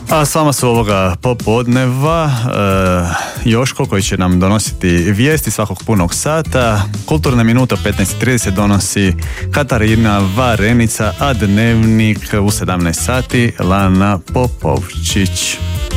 A s vama su ovoga popodneva Joško koji će nam donositi vijesti svakog punog sata. Kulturna minuta 15:30 donosi Katarina Varenica, a dnevnik u 17 sati Lana Popovčić.